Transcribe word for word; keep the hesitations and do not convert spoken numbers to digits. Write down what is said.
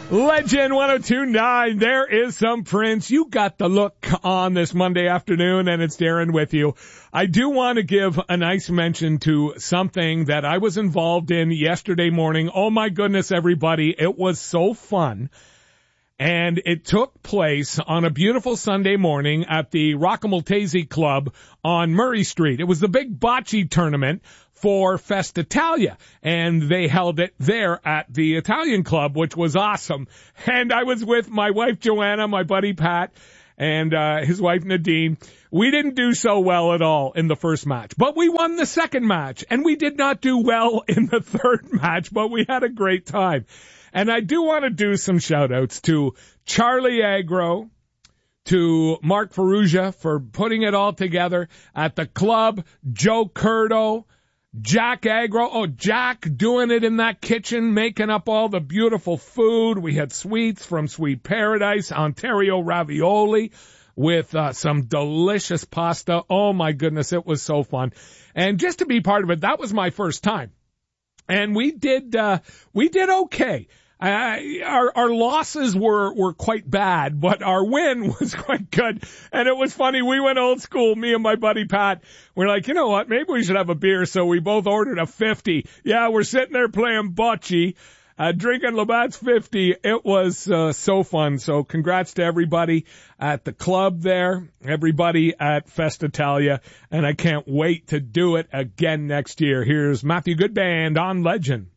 Legend one oh two point nine, there is some Prince. You got the look on this Monday afternoon, and it's Darren with you. I do want to give a nice mention to something that I was involved in yesterday morning. Oh my goodness, everybody. It was so fun. And it took place on a beautiful Sunday morning at the Rockamaltese Club on Murray Street. It was the big bocce tournament for Festa Italia, and they held it there at the Italian Club, which was awesome. And I was with my wife Joanna, my buddy Pat, and uh, his wife Nadine. We didn't do so well at all in the first match, but we won the second match, and we did not do well in the third match, but we had a great time. And I do want to do some shout-outs to Charlie Agro, to Mark Ferrugia for putting it all together at the club, Joe Curto, Jack Agro, oh, Jack doing it in that kitchen, making up all the beautiful food. We had sweets from Sweet Paradise, Ontario ravioli with uh, some delicious pasta. Oh, my goodness, it was so fun. And just to be part of it, that was my first time. And we did, uh, we did okay. Uh, our, our losses were, were quite bad, but our win was quite good. And it was funny. We went old school, me and my buddy Pat. We're like, you know what? Maybe we should have a beer. So we both ordered a fifty. Yeah, we're sitting there playing bocce, uh, drinking Labatt's fifty. It was, uh, so fun. So congrats to everybody at the club there, everybody at Festa Italia. And I can't wait to do it again next year. Here's Matthew Goodband on Legend.